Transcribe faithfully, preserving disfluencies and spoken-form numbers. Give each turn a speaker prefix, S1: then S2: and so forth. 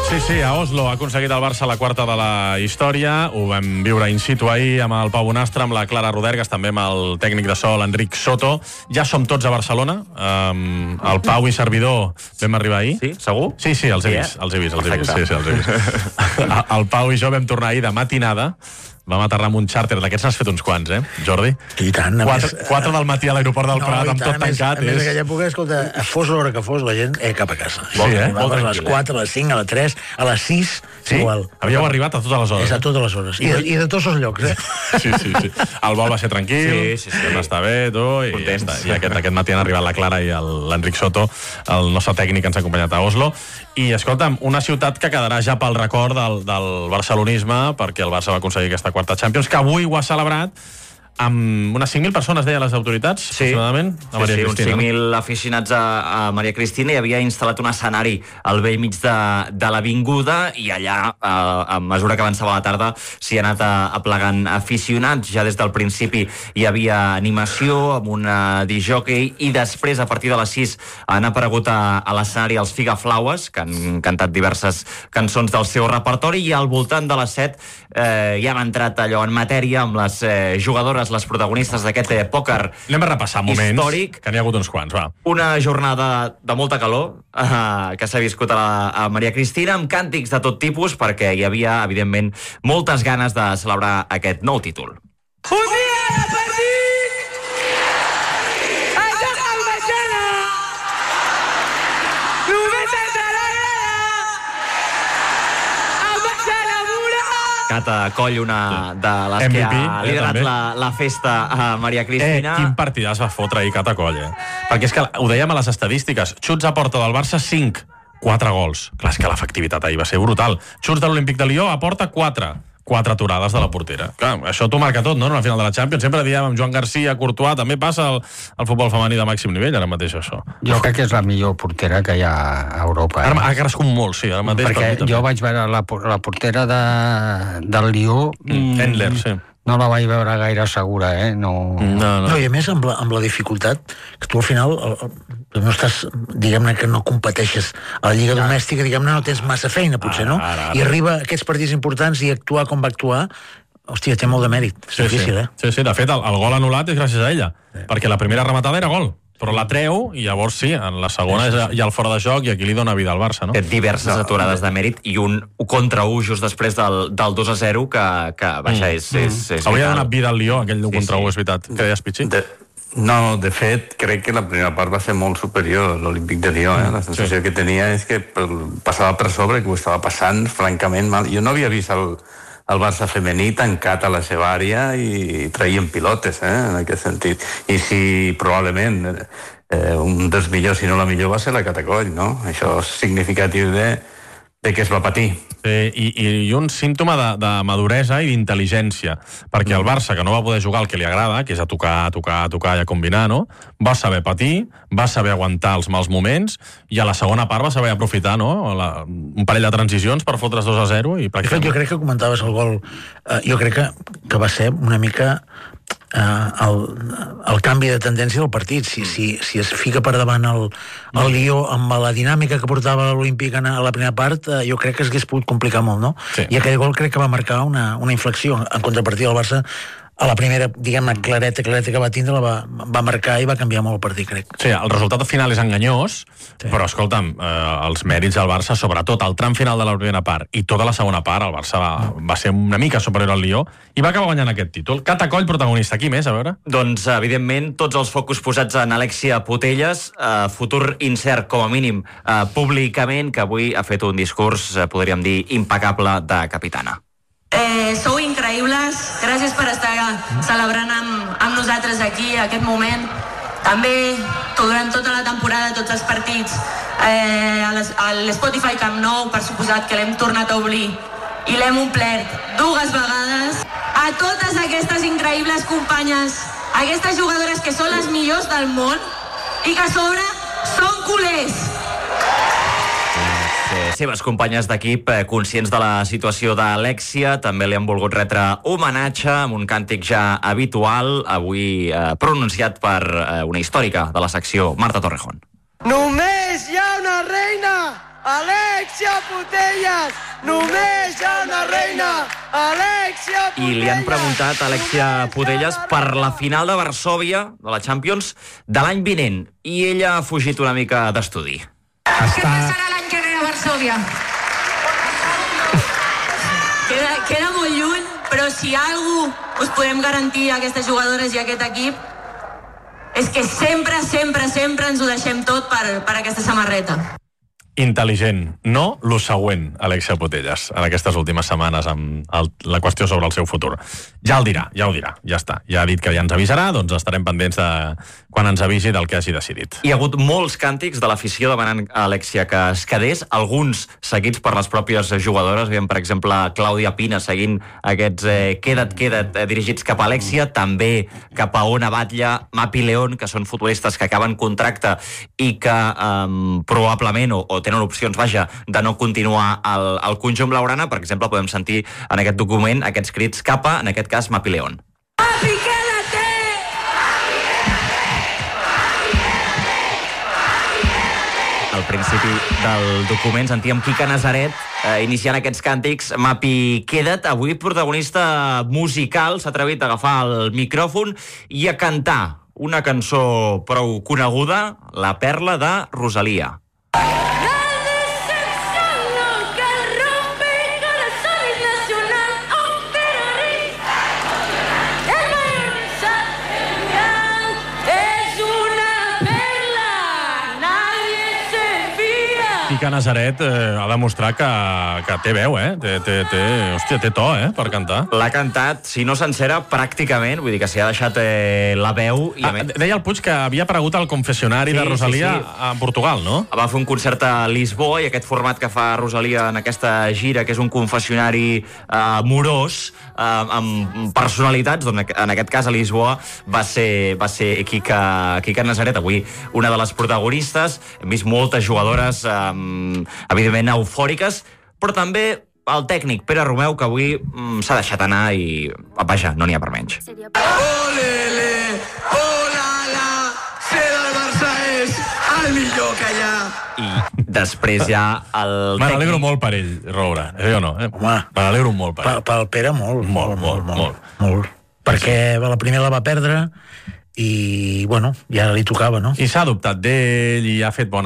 S1: Sí, sí, a Oslo ha aconseguit el Barça la quarta de la història. Ho vam viure in situ ahir amb el Pau Bonastre, amb la Clara Rodergas, també amb el tècnic de so, l'Enric Soto. Ja som tots a Barcelona. Um, el Pau i servidor vam arribar ahir.
S2: Sí? Segur?
S1: Sí, sí, els he vist. Els he vist, els he vist. Sí, sí, els he vist. El Pau i jo vam tornar ahir de matinada. Vam aterrar amb un xàrter, d'aquests n'has fet uns quants, eh, Jordi?
S3: I tant.
S1: Quatre, més, quatre del matí a l'aeroport del no, Prat, amb tot tancat.
S3: A més, a aquella època, escolta, fos l'hora que fos, la gent, eh, cap a casa.
S1: Sí, eh?
S3: A les quatre, a les cinc, a les tres, a les sis,
S1: sí?
S3: Igual.
S1: Havíeu arribat a totes les hores.
S3: És a totes les hores. I, I de tots els llocs, eh?
S1: Sí, sí, sí. El vol va ser tranquil, sí, sí, sí. Vam estar bé, tu, i, ja està. I aquest, aquest matí han arribat la Clara i l'Enric Soto, el nostre tècnic que ens ha acompanyat a Oslo. I, escolta'm, una ciutat que quedarà ja pel record del, del barcelonisme, perquè el Barça va aconseguir aquesta quarta Champions, que avui ho ha celebrat amb unes cinc mil persones, deia les autoritats,
S2: sí,
S1: aproximadament, a Maria
S2: sí, sí,
S1: Cristina.
S2: Uns cinc mil aficionats a, a Maria Cristina, i havia instal·lat un escenari al vell mig de, de l'avinguda, i allà, a, a mesura que avançava la tarda, s'hi ha anat aplegant aficionats. Ja des del principi hi havia animació amb un discjòquei, i després, a partir de les sis, han aparegut a, a l'escenari els Figaflaues, que han cantat diverses cançons del seu repertori, i al voltant de les set eh, ja hem entrat allò en matèria amb les eh, jugadores, les protagonistes d'aquest eh, pòquer
S1: Anem a repassar moments,
S2: històric.
S1: Que n'hi ha hagut uns quants, va.
S2: Una jornada de molta calor eh, que s'ha viscut a, la, a Maria Cristina, amb càntics de tot tipus, perquè hi havia, evidentment, moltes ganes de celebrar aquest nou títol.
S4: Un dia de partit! A tocar el Barcelona! Només entrarà el Barcelona Mura!
S2: Cata Coll, una de les
S1: M V P,
S2: que ha liderat
S1: eh,
S2: la, la festa a Maria Cristina.
S1: Eh, quin partidàs va fotre ahir Cata Coll, eh? Perquè és que ho dèiem a les estadístiques, xuts a porta del Barça, cinc, quatre gols. Clar, és que l'efectivitat ahir va ser brutal. Xuts de l'Olímpic de Lió a porta, quatre. Quatre aturades de la portera. Clar, això t'ho marca tot, no?, en la final de la Champions. Sempre diem amb Joan Garcia, Courtois, també passa al, al futbol femení de màxim nivell, ara mateix, això.
S5: Jo crec que és la millor portera que hi ha a Europa. Eh?
S1: Ara ha crescut molt, sí, ara mateix.
S5: Perquè jo vaig veure la, la portera de, del Lió...
S1: Mm, Endler, sí.
S5: No la vaig veure gaire segura, eh? No,
S1: no, no.
S3: no i a més, amb la, amb la dificultat, que tu al final el, el, no estàs, diguem-ne que no competeixes a la Lliga ah. Domèstica, diguem-ne, no tens massa feina, potser, ara, no? Ara, ara. I arriba a aquests partits importants i actuar com va actuar, hòstia, té molt de mèrit. És
S1: sí,
S3: difícil,
S1: sí.
S3: eh?
S1: Sí, sí, de fet, el, el gol anul·lat és gràcies a ella, sí. Perquè la primera rematada era gol, però la treu, i llavors sí, en la segona sí, sí, sí. Hi ha el fora de joc, i aquí li dona vida al Barça, no?
S2: Diverses no, aturades de mèrit, i un contra u just després del, del dos a zero, que, que vaja, és, mm. és, és
S1: hauria donat vida al Lió, aquell un sí, contra u, sí. És veritat. Què deies, Pichi?
S6: De... No, de fet, crec que la primera part va ser molt superior a l'Olímpic de Lió, eh? La sensació sí. que tenia és que passava per sobre, que ho estava passant francament mal. Jo no havia vist el, el Barça femení tancat a la seva àrea i traient pilotes, eh? En aquest sentit. I si probablement eh, un dels millors, si no la millor, va ser la Cata Coll, no? Això és significatiu de, de què es va patir.
S1: Sí, i, i un símptoma de, de maduresa i d'intel·ligència, perquè el Barça, que no va poder jugar el que li agrada, que és a tocar, a tocar, a tocar i a combinar, no? Va saber patir, va saber aguantar els mals moments, i a la segona part va saber aprofitar, no?, la, un parell de transicions per fotre's dos a zero. I
S3: de fet, jo crec que comentaves el gol, eh, jo crec que, que va ser una mica eh, el, el canvi de tendència del partit. Si, si, si es fica per davant el, el Lió amb la dinàmica que portava l'Olímpic a la primera part, eh, jo crec que es hagués pogut complicar molt, no? Sí. I aquell gol crec que va marcar una, una inflexió en contrapartida del Barça. A la primera, diguem-ne, clareta, clareta que va tindre, la va, va marcar i va canviar molt el partit, crec.
S1: Sí, el resultat final és enganyós, sí. Però, escolta'm, eh, els mèrits del Barça, sobretot el tram final de la primera part i tota la segona part, el Barça va, va ser una mica superior al Lió i va acabar guanyant aquest títol. Cata Coll, protagonista. Qui més, a veure?
S2: Doncs, evidentment, tots els focus posats en Alexia Putellas, eh, futur incert, com a mínim, eh, públicament, que avui ha fet un discurs, eh, podríem dir, impecable de capitana.
S7: Eh, sou increïbles, gràcies per estar celebrant amb, amb nosaltres aquí aquest moment. També durant tota la temporada, tots els partits, eh, a l'Spotify Camp Nou, per suposat que l'hem tornat a obrir i l'hem omplert dues vegades. A totes aquestes increïbles companyes, aquestes jugadores que són les millors del món i que a sobre són culers.
S2: Seves companyes d'equip, eh, conscients de la situació d'Alexia, també li han volgut retre homenatge amb un càntic ja habitual, avui eh, pronunciat per eh, una històrica de la secció, Marta Torrejón.
S4: Només hi ha una reina Alexia Putellas, només hi ha una reina, Alexia Putellas.
S2: I li han preguntat a Alexia Putellas per la final de Varsòvia, de la Champions, de l'any vinent. I ella ha fugit una mica d'estudi.
S7: Està... Què passarà l'any que ve a Varsòvia? queda, queda molt lluny, però si algú us podem garantir a aquestes jugadores i a aquest equip és que sempre, sempre, sempre ens ho deixem tot per, per aquesta samarreta.
S1: Intel·ligent. No lo següent, Alexia Putellas, en aquestes últimes setmanes amb el, la qüestió sobre el seu futur. Ja el dirà, ja ho dirà, ja està. Ja ha dit que ja ens avisarà, doncs estarem pendents de quan ens avisi del que hagi decidit.
S2: Hi ha hagut molts càntics de l'afició demanant a Alexia que es quedés, alguns seguits per les pròpies jugadores. Veiem, per exemple, Clàudia Pina seguint aquests eh, queda't, queda't, eh, dirigits cap a Alexia, també cap a Ona Batlle, Mapi León, que són futbolistes que acaben contracte i que eh, probablement o, o tenen opcions, vaja, de no continuar al, al conjunt blaugrana. Per exemple, podem sentir en aquest document aquests crits cap a, en aquest cas, Mapi León.
S4: Mapi, quédate!
S2: Al principi del document sentíem Quica Nazaret eh, iniciant aquests càntics. Mapi, queda't. Avui protagonista musical, s'ha atrevit a agafar el micròfon i a cantar una cançó prou coneguda, La perla de Rosalia.
S1: Quica Nazaret eh, ha demostrat que, que té veu, eh? Té, té, té, hòstia, té to, eh? Per cantar.
S2: L'ha cantat, si no sencera, pràcticament. Vull dir que s'hi ha deixat eh, la veu. I
S1: ah, més... Deia el Puig que havia aparegut al confessionari sí, de Rosalia sí, sí. a Portugal, no?
S2: Va fer un concert a Lisboa i aquest format que fa Rosalia en aquesta gira, que és un confessionari eh, morós, eh, amb personalitats, doncs en aquest cas a Lisboa va ser, va ser Quica, Quica Nazaret, avui una de les protagonistes. Hem vist moltes jugadores eh, evidentment eufòriques, però també el tècnic Pere Romeu, que avui mm, s'ha deixat anar i, vaja, no n'hi ha per menys.
S4: Olele, olala, ser del Barça és el millor que hi ha.
S2: I després ja el tècnic...
S1: Me n'alegro molt per ell, Roura, eh o no? Eh?
S3: Home,
S1: me n'alegro molt per ell.
S3: Pel Pere molt,
S1: molt, molt, molt. molt.
S3: molt. Perquè la primera la va perdre i, bueno, ja li tocava, no?
S1: I s'ha adoptat d'ell i ha fet bona